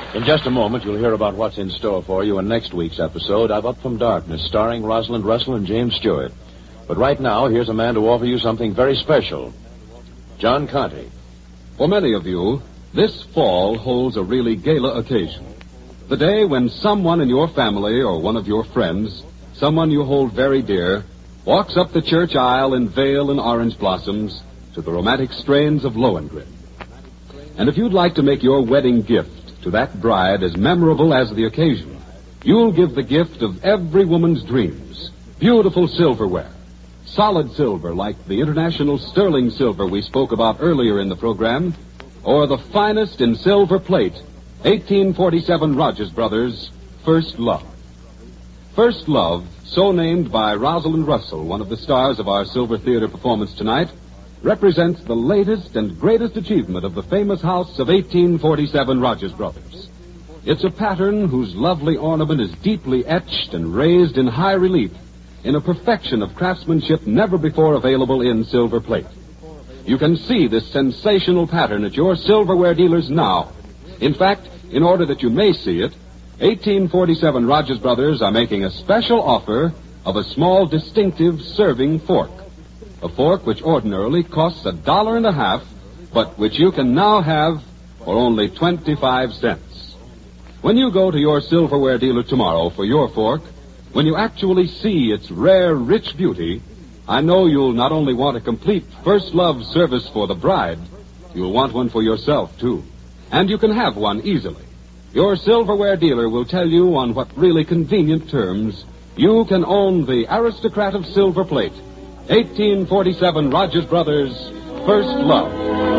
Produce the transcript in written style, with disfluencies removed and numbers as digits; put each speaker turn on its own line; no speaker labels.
In just a moment, you'll hear about what's in store for you in next week's episode of Up From Darkness, starring Rosalind Russell and James Stewart. But right now, here's a man to offer you something very special. John Conte.
For many of you, this fall holds a really gala occasion. The day when someone in your family or one of your friends, someone you hold very dear, walks up the church aisle in veil and orange blossoms to the romantic strains of Lohengrin. And if you'd like to make your wedding gift to that bride as memorable as the occasion, you'll give the gift of every woman's dreams. Beautiful silverware. Solid silver like the international sterling silver we spoke about earlier in the program, or the finest in silver plate, 1847 Rogers Brothers, First Love. First Love, so named by Rosalind Russell, one of the stars of our Silver Theater performance tonight, represents the latest and greatest achievement of the famous house of 1847 Rogers Brothers. It's a pattern whose lovely ornament is deeply etched and raised in high relief in a perfection of craftsmanship never before available in silver plate. You can see this sensational pattern at your silverware dealers now. In fact, in order that you may see it, 1847 Rogers Brothers are making a special offer of a small distinctive serving fork. A fork which ordinarily costs $1.50, but which you can now have for only 25 cents. When you go to your silverware dealer tomorrow for your fork, when you actually see its rare, rich beauty, I know you'll not only want a complete First Love service for the bride, you'll want one for yourself, too. And you can have one easily. Your silverware dealer will tell you on what really convenient terms you can own the aristocrat of silver plate, 1847 Rogers Brothers, First Love.